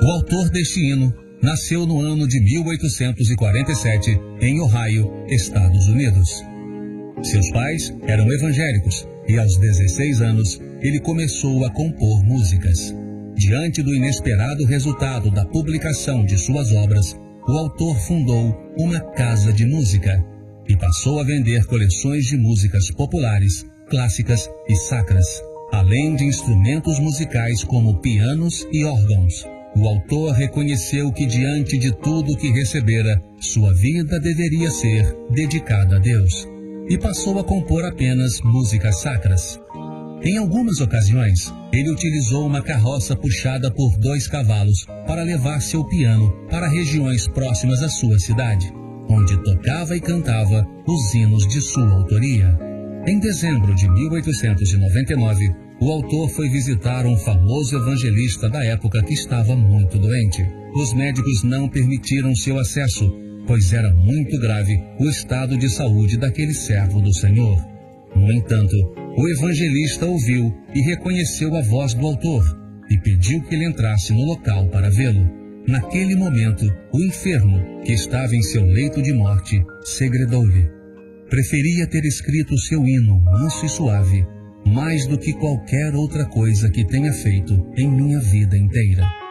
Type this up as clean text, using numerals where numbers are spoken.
O autor deste hino nasceu no ano de 1847 em Ohio, Estados Unidos. Seus pais eram evangélicos e aos 16 anos ele começou a compor músicas. Diante do inesperado resultado da publicação de suas obras, o autor fundou uma casa de música e passou a vender coleções de músicas populares, clássicas e sacras, além de instrumentos musicais como pianos e órgãos. O autor reconheceu que diante de tudo que recebera, sua vida deveria ser dedicada a Deus e passou a compor apenas músicas sacras. Em algumas ocasiões, ele utilizou uma carroça puxada por 2 cavalos para levar seu piano para regiões próximas à sua cidade, onde tocava e cantava os hinos de sua autoria. Em dezembro de 1899, o autor foi visitar um famoso evangelista da época que estava muito doente. Os médicos não permitiram seu acesso, pois era muito grave o estado de saúde daquele servo do Senhor. No entanto, o evangelista ouviu e reconheceu a voz do autor e pediu que ele entrasse no local para vê-lo. Naquele momento, o enfermo, que estava em seu leito de morte, segredou-lhe: preferia ter escrito seu hino manso e suave, mais do que qualquer outra coisa que tenha feito em minha vida inteira.